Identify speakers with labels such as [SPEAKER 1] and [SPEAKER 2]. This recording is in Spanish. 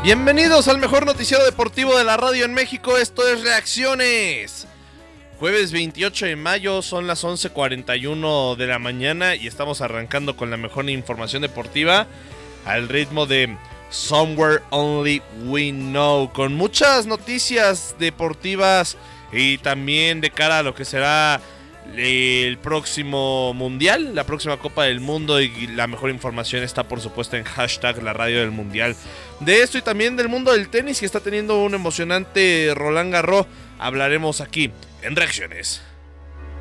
[SPEAKER 1] Bienvenidos al mejor noticiero deportivo de la radio en México, esto es Reacciones. Jueves 28 de mayo, son las 11:41 de la mañana y estamos arrancando con la mejor información deportiva al ritmo de Somewhere Only We Know, con muchas noticias deportivas y también de cara a lo que será el próximo mundial, la próxima Copa del Mundo, y la mejor información está por supuesto en hashtag la radio del mundial. De esto y también del mundo del tenis, que está teniendo un emocionante Roland Garros, hablaremos aquí en Reacciones.